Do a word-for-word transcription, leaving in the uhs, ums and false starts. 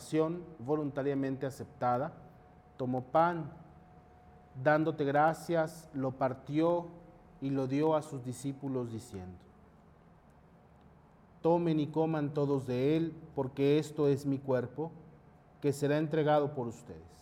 oración voluntariamente aceptada, tomó pan, dándote gracias, lo partió y lo dio a sus discípulos diciendo: tomen y coman todos de él, porque esto es mi cuerpo, que será entregado por ustedes.